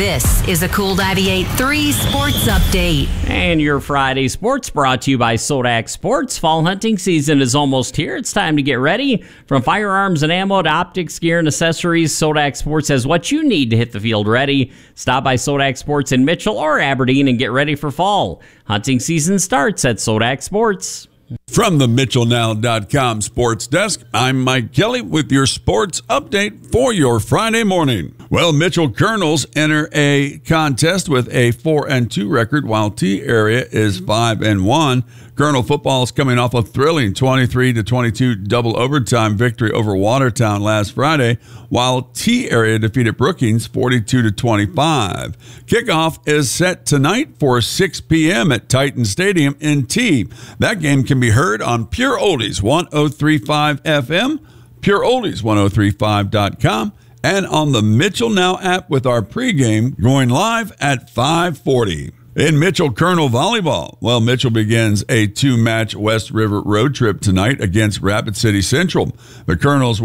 This is a Cool 98.3 Sports Update. And your Friday sports brought to you by Sodak Sports. Fall hunting season is almost here. It's time to get ready. From firearms and ammo to optics, gear, and accessories, Sodak Sports has what you need to hit the field ready. Stop by Sodak Sports in Mitchell or Aberdeen and get ready for fall. Hunting season starts at Sodak Sports. From the MitchellNow.com sports desk, I'm Mike Kelly with your sports update for your Friday morning. Well, Mitchell Colonels enter a contest with a 4-2 record, while T-Area is 5-1. Colonel football is coming off a thrilling 23-22 double overtime victory over Watertown last Friday, while T-Area defeated Brookings 42-25. Kickoff is set tonight for 6 p.m. at Titan Stadium in T. That game can be heard on Pure Oldies 103.5 FM, pureoldies1035.com, and on the Mitchell Now app with our pregame going live at 5:40. In Mitchell Colonel volleyball, well, Mitchell begins a 2-match West River road trip tonight against Rapid City Central. The Colonels